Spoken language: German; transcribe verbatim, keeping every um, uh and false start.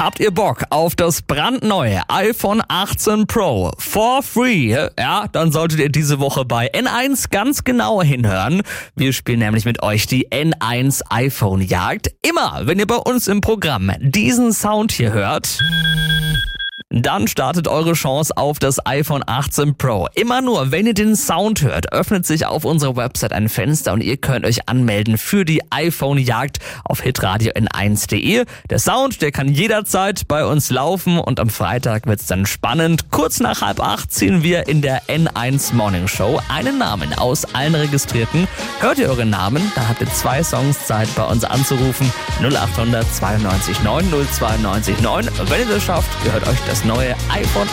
Habt ihr Bock auf das brandneue iPhone achtzehn Pro for free? Ja, dann solltet ihr diese Woche bei N eins ganz genau hinhören. Wir spielen nämlich mit euch die N eins iPhone-Jagd. Immer, wenn ihr bei uns im Programm diesen Sound hier hört, dann startet eure Chance auf das iPhone achtzehn Pro. Immer nur, wenn ihr den Sound hört, öffnet sich auf unserer Website ein Fenster und ihr könnt euch anmelden für die iPhone-Jagd auf hitradio n eins punkt de. Der Sound, der kann jederzeit bei uns laufen und am Freitag wird's dann spannend. Kurz nach halb acht ziehen wir in der N eins Morning Show einen Namen aus allen Registrierten. Hört ihr euren Namen, dann habt ihr zwei Songs Zeit, bei uns anzurufen. null acht hundert zweiundneunzig neun null zweiundneunzig neun. Wenn ihr das schafft, gehört euch das neue iPhone